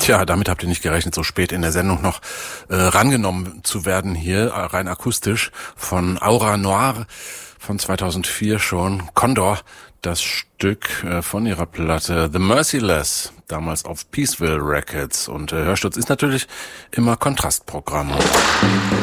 Tja, damit habt ihr nicht gerechnet, so spät in der Sendung noch rangenommen zu werden hier, rein akustisch, von Aura Noir von 2004 schon. Condor, das Stück von ihrer Platte The Merciless, damals auf Peaceville Records. Und Hörsturz ist natürlich immer Kontrastprogramm.